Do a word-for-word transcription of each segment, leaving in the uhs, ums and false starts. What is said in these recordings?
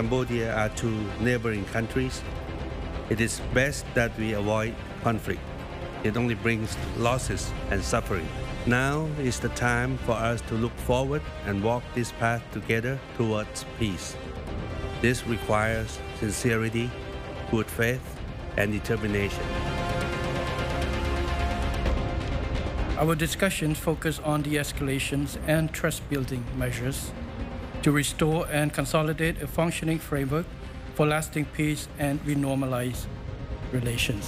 Cambodia are two neighboring countries. It is best that we avoid conflict. It only brings losses and suffering. Now is the time for us to look forward and walk this path together towards peace. This requires sincerity, good faith, and determination. Our discussions focus on de-escalations and trust-building measures to restore and consolidate a functioning framework for lasting peace and renormalize relations.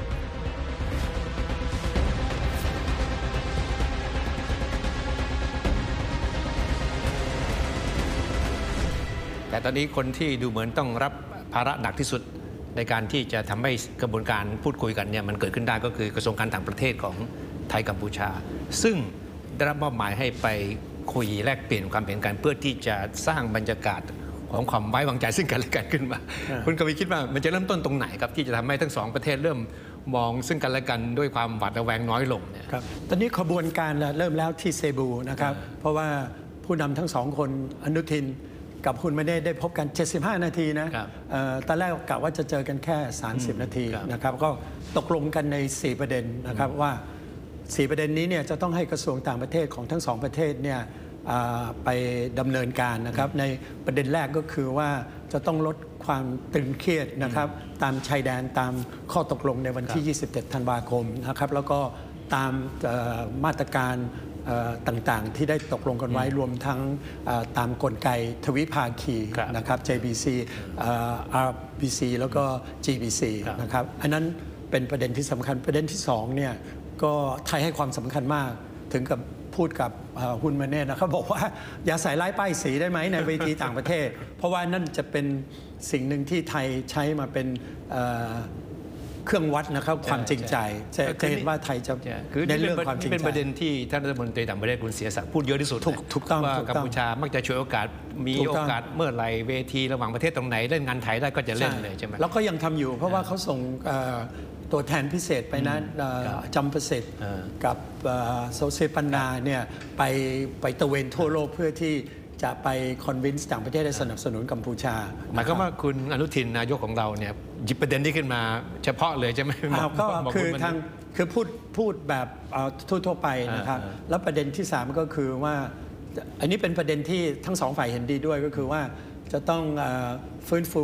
แต่ตอนนี้คนที่ดูเหมือนต้องรับภาระหนักที่สุดในการที่จะทำให้กระบวนการพูดคุยกันเนี่ยมันเกิดขึ้นได้ก็คือกระทรวงการต่างประเทศของไทยกัมพูชาซึ่งได้รับมอบหมายให้ไปคุยแลกเปลี่ยนความเห็นกันเพื่อที่จะสร้างบรรยากาศของความไว้วางใจซึ่งกันและกันขึ้นมาคุณกวีคิดว่ามันจะเริ่มต้นตรงไหนครับที่จะทำให้ทั้งสองประเทศเริ่มมองซึ่งกันและกันด้วยความหวาดระแวงน้อยลงเนี่ยครับตอนนี้ขบวนการเริ่มแล้วที่เซบูนะครับเพราะว่าผู้นำทั้งสองคนอนุทินกับคุณไม่ได้ได้พบกันเจ็ดสิบห้านาทีนะตอนแรกกะว่าจะเจอกันแค่สามสิบนาทีนะครับก็ตกลงกันในสี่ประเด็นนะครับว่าสี่ประเด็นนี้เนี่ยจะต้องให้กระทรวงต่างประเทศของทั้งสองประเทศเนี่ยไปดำเนินการนะครับในประเด็นแรกก็คือว่าจะต้องลดความตึงเครียดนะครับตามชายแดนตามข้อตกลงในวันที่ยี่สิบเจ็ดธันวาคมนะครับแล้วก็ตามมาตรการต่างๆที่ได้ตกลงกันไว้รวมทั้งตามกลไกทวิภาคีนะครับ เจ บี ซี อาร์ บี ซี แล้วก็ จี บี ซี นะครับอันนั้นเป็นประเด็นที่สำคัญประเด็นที่สองเนี่ยก็ไทยให้ความสำคัญมากถึงกับพูดกับฮุนมาเน่นะครับบอกว่าอย่าใส่ร้ายป้ายสีได้ไหมในเวทีต่างประเทศเพราะว่านั่นจะเป็นสิ่งหนึ่งที่ไทยใช้มาเป็นเครื่องวัดนะครับความจริงใจจะเห็นว่าไทยจะในเรื่องความจริงใจเป็นประเด็นที่ท่านรัฐมนตรีต่างประเทศคุณเสียศักดิ์พูดเยอะที่สุดถูกต้องว่ากัมพูชามักจะช่วยโอกาสมีโอกาสเมื่อไรเวทีระหว่างประเทศตรงไหนเล่นงานไทยได้ก็จะเล่นเลยใช่ไหมแล้วก็ยังทำอยู่เพราะว่าเขาส่งตัวแทนพิเศษไปนั้นจำประสิทธิ์กับโซเซปันนาเนี่ยไปไปตะเวนทั่วโลกเพื่อที่จะไปคอนวินส์ต่างประเทศให้สนับสนุนกัมพูชาหมายความว่าคุณอนุทินนายกของเราเนี่ยหยิบประเด็นนี้ขึ้นมาเฉพาะเลยใช่ไหมก็คือทางคือพูดพูดแบบทั่วๆไปนะครับแล้วประเด็นที่สามก็คือว่าอันนี้เป็นประเด็นที่ทั้งสองฝ่ายเห็นดีด้วยก็คือว่าจะต้องฟื้นฟู